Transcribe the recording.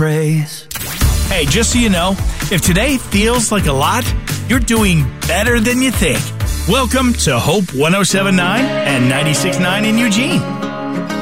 praise. Hey, just so you know, if today feels like a lot, you're doing better than you think. Welcome to Hope 107.9 and 96.9 in Eugene.